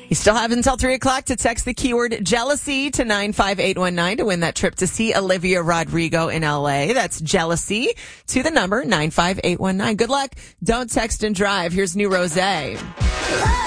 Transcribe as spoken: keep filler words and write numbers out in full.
You still have until three o'clock to text the keyword jealousy to nine five eight one nine to win that trip to see Olivia Rodrigo in L A. That's jealousy to the number nine five eight one nine. Good luck. Don't text and drive. Here's new Rosé.